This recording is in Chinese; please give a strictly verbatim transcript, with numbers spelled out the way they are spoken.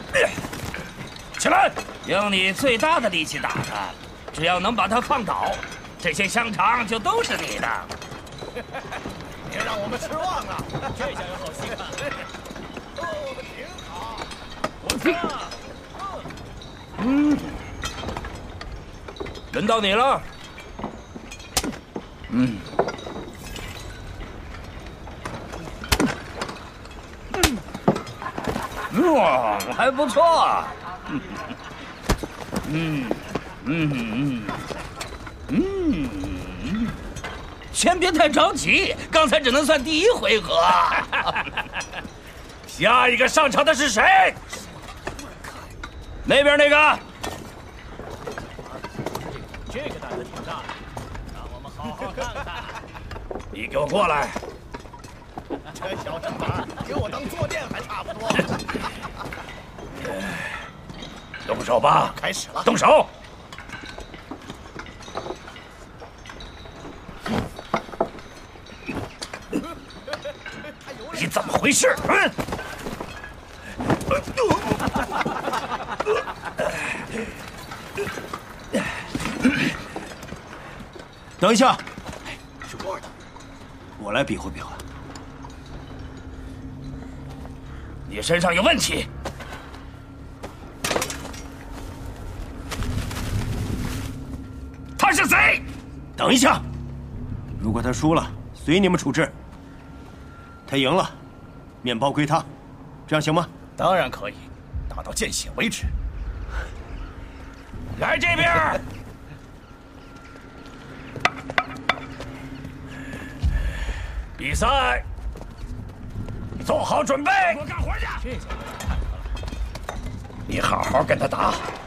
起来，用你最大的力气打他，只要能把他放倒，这些香肠就都是你的。 别让我们失望了， 这下有好戏看。 哦，挺好。 我操！ 嗯，轮到你了。嗯。 哇，还不错。嗯，嗯嗯嗯嗯，先别太着急，刚才只能算第一回合。下一个上场的是谁？那边那个。 这个胆子挺大的，让我们好好看看。 你给我过来。 这小正板给我当坐垫还差不多。 动手吧， 开始了， 动手！你怎么回事？嗯。 等一下，是我的，我来比划比划。 你身上有问题！他是谁？ 等一下，如果他输了，随你们处置；他赢了，面包归他，这样行吗？ 当然可以，打到见血为止。 来这边！比赛。 做好准备，给我干活去！ 这下有点看头了。 你好好跟他打，